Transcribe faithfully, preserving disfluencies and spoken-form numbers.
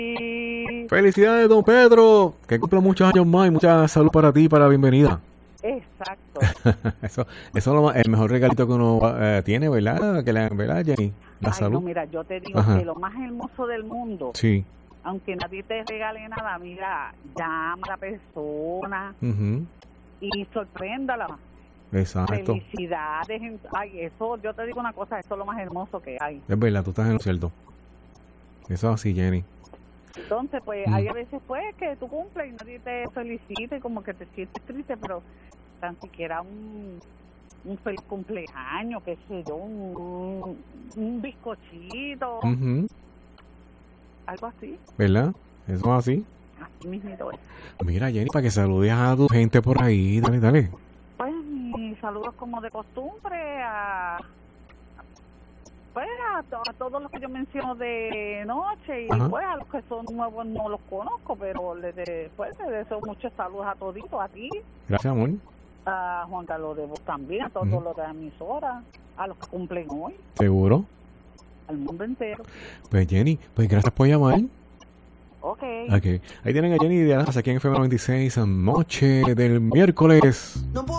Felicidades, don Pedro. Que cumpla muchos años más y mucha salud para ti, para la bienvenida. Exacto. eso, eso es lo más- el mejor regalito que uno eh, tiene, ¿verdad? Que la, ¿verdad, Jenny? La Ay, salud. no, mira, yo te digo Ajá. que lo más hermoso del mundo, Sí. aunque nadie te regale nada, mira, llama a la persona Ujú. y sorpréndala. Exacto. Felicidades. en- Ay, eso, yo te digo una cosa, eso es lo más hermoso que hay. Es verdad, tú estás en lo cierto. Eso es así, Jenny. Entonces, pues, Mm. hay a veces, pues, que tú cumples y nadie te felicita y como que te sientes triste, pero tan siquiera un, un feliz cumpleaños, qué sé yo, un, un bizcochito, Ujú. algo así. ¿Verdad? Eso es así. Así mismito es. Mira, Jenny, para que saludes a tu gente por ahí. Dale, dale. Pues mis saludos como de costumbre a, pues, a, to- a todos los que yo menciono de noche y Ajá. pues a los que son nuevos no los conozco, pero les, de, pues, les deseo muchos saludos a toditos, a ti, Gracias, amor. a Juan Carlos de Vos también, a todos Ujú. los de la emisora, a los que cumplen hoy, ¿Seguro? al mundo entero. Pues, Jenny, pues gracias por llamar. Ok. Ok. Ahí tienen a Jenny de Alas aquí en F M noventa y seis, noche del miércoles. No puedo